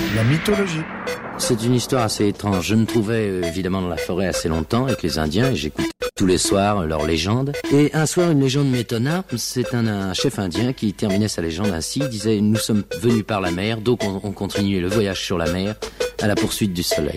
la mythologie. C'est une histoire assez étrange. Je me trouvais évidemment dans la forêt assez longtemps avec les Indiens et j'écoutais tous les soirs leurs légendes. Et un soir, une légende m'étonna. C'est un chef indien qui terminait sa légende ainsi. Il disait « Nous sommes venus par la mer, donc on continuait le voyage sur la mer à la poursuite du soleil ».